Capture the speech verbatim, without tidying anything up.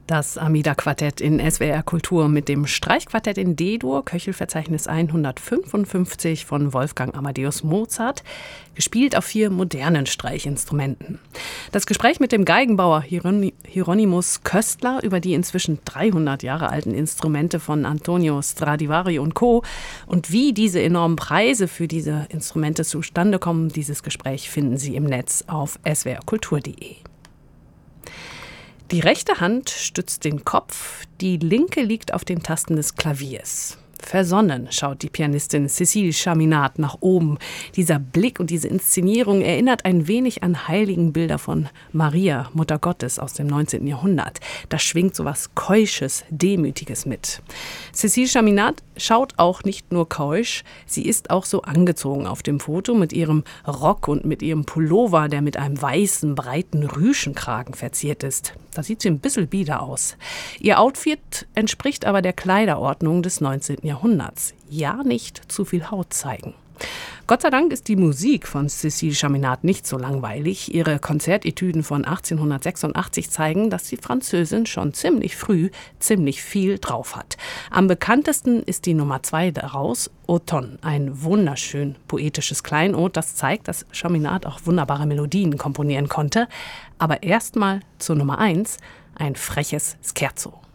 Das Amida-Quartett in S W R Kultur mit dem Streichquartett in D-Dur, Köchelverzeichnis hundertfünfundfünfzig von Wolfgang Amadeus Mozart, gespielt auf vier modernen Streichinstrumenten. Das Gespräch mit dem Geigenbauer Hierony- Hieronymus Köstler über die inzwischen dreihundert Jahre alten Instrumente von Antonio Stradivari und Co. und wie diese enormen Preise für diese Instrumente zustande kommen, dieses Gespräch finden Sie im Netz auf s w r kultur punkt d e. Die rechte Hand stützt den Kopf, die linke liegt auf den Tasten des Klaviers. Versonnen schaut die Pianistin Cécile Chaminade nach oben. Dieser Blick und diese Inszenierung erinnert ein wenig an Heiligenbilder von Maria, Mutter Gottes aus dem neunzehnten Jahrhundert. Da schwingt so was Keusches, Demütiges mit. Cécile Chaminade schaut auch nicht nur keusch, sie ist auch so angezogen auf dem Foto mit ihrem Rock und mit ihrem Pullover, der mit einem weißen, breiten Rüschenkragen verziert ist. Da sieht sie ein bisschen bieder aus. Ihr Outfit entspricht aber der Kleiderordnung des neunzehnten Jahrhunderts. Ja, nicht zu viel Haut zeigen. Gott sei Dank ist die Musik von Cécile Chaminade nicht so langweilig. Ihre Konzertetüden von achtzehnhundertsechsundachtzig zeigen, dass die Französin schon ziemlich früh ziemlich viel drauf hat. Am bekanntesten ist die Nummer zwei daraus, Automne, ein wunderschön poetisches Kleinod, das zeigt, dass Chaminade auch wunderbare Melodien komponieren konnte. Aber erstmal zur Nummer eins, ein freches Scherzo.